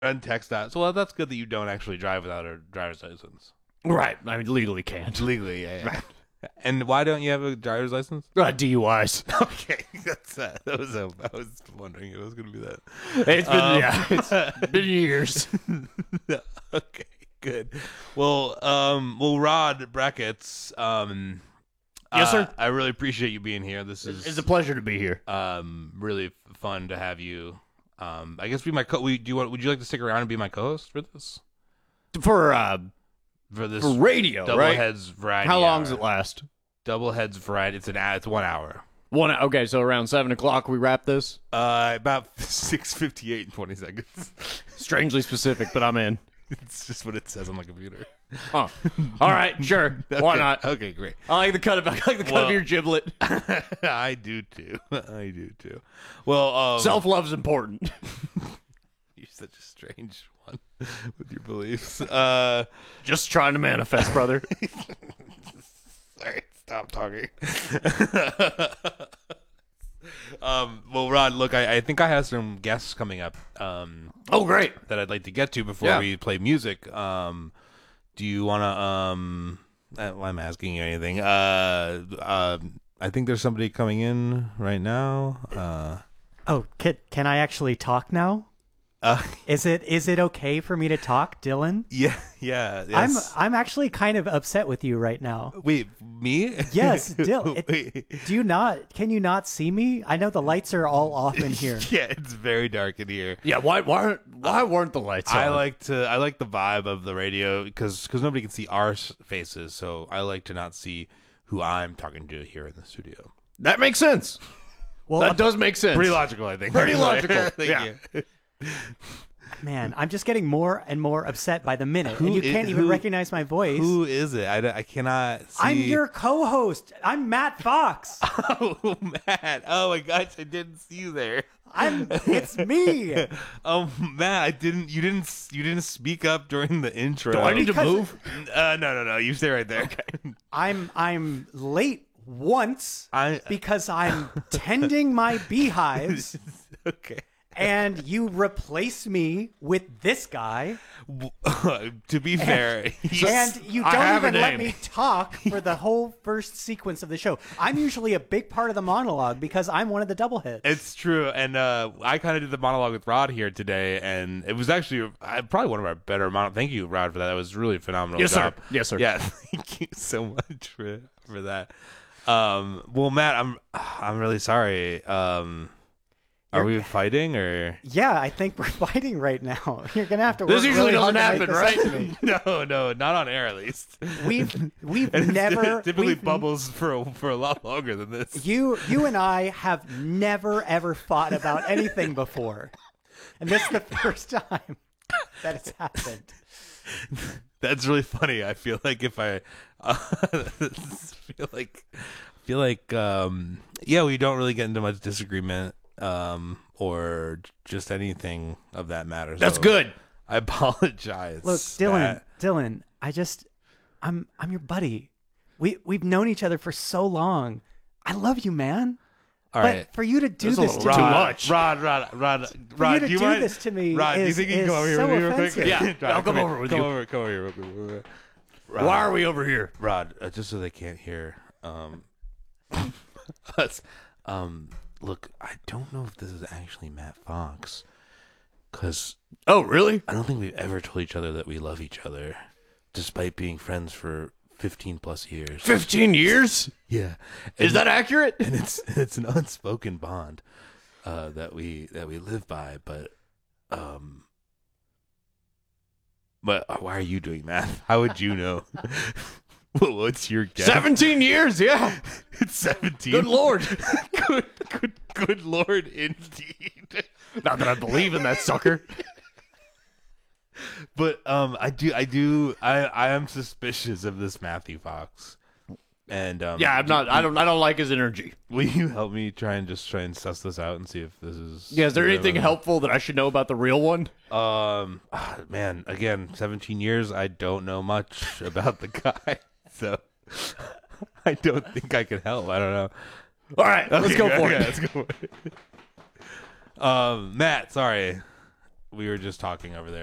and text that. So well, that's good that you don't actually drive without a driver's license. Right. I mean, legally can't. Legally, yeah. Right. And why don't you have a driver's license? DUIs. Okay, that's that. I was wondering if it was going to be that. It's been years. Okay, good. Well, Rod Brackets. Yes, sir. I really appreciate you being here. It's a pleasure to be here. Really fun to have you. I guess be my would you like to stick around and be my co-host for this? For this radio, Double right? Heads Variety. How long hour. does it last? Double Heads Variety. It's 1 hour. Okay, so around 7 o'clock we wrap this? About 6:58 and 20 seconds. Strangely specific, but I'm in. It's just what it says on my computer. Oh. All right, sure. Okay. Why not? Okay, great. I like the cut of your giblet. I do too. Well, Self-love's important. You're such a strange one with your beliefs. Just trying to manifest, brother. Sorry, stop talking. Well, Rod, look, I think I have some guests coming up. Oh, great. That I'd like to get to before we play music. Do you want to? I'm asking you anything. I think there's somebody coming in right now. Oh, can I actually talk now? Is it okay for me to talk, Dylan? Yeah. Yes. I'm actually kind of upset with you right now. Wait, me? Yes, Dylan. Can you not see me? I know the lights are all off in here. Yeah, it's very dark in here. Yeah, why weren't the lights on? I like the vibe of the radio because nobody can see our faces, so I like to not see who I'm talking to here in the studio. That makes sense. Well, that does make sense. Pretty logical, I think. Pretty logical. Thank you. Man, I'm just getting more and more upset by the minute, and you can't even recognize my voice. Who is it? I cannot see. I'm your co-host. I'm Matt Fox. Oh, Matt. Oh my gosh, I didn't see you there. It's me. Oh, Matt, you didn't speak up during the intro. Do I need to move? No. You stay right there. Okay. I'm late once because I'm tending my beehives. Okay. And you replace me with this guy. To be fair, and you don't even let me talk for the whole first sequence of the show. I'm usually a big part of the monologue because I'm one of the doubleheads. It's true, and I kind of did the monologue with Rod here today, and it was actually probably one of our better monologues. Thank you, Rod, for that. That was really a phenomenal job. Yes, sir. Yeah, thank you so much for that. Well, Matt, I'm really sorry. Are we fighting or? Yeah, I think we're fighting right now. You're gonna have to. This work usually really doesn't hard to happen, make this right? No, not on air at least. We've And never typically bubbles for a lot longer than this. You and I have never ever fought about anything before, and this is the first time that it's happened. That's really funny. I feel like if I feel like we don't really get into much disagreement. Or just anything of that matter. That's so good. I apologize. Look, Dylan, I'm your buddy. We've known each other for so long. I love you, man. All but right. for you to do this to Rod, me, Rod, for you to do you do mind? this to me Rod, do you think you can come over here so with me real quick? offensive. Yeah, Rod, I'll come over with you. Come over here real quick. Rod, Why are we over here? Rod, just so they can't hear us. Look, I don't know if this is actually Matt Fox, because Oh, really? I don't think we've ever told each other that we love each other, despite being friends for 15 plus years. 15 years? Yeah, Is that accurate? And it's an unspoken bond that we live by. But why are you doing math? How would you know? What's your guess? 17 years, yeah. It's 17. Good Lord. good Lord, indeed. Not that I believe in that sucker. But I am suspicious of this Matthew Fox. And Yeah, I'm not. I don't like his energy. will you help me try and suss this out and see if this is? Yeah, is there anything helpful that I should know about the real one? Man, again, 17 years. I don't know much about the guy, so I don't think I can help. I don't know. All right, let's go for it. Let's go for it. Matt, sorry. we were just talking over there.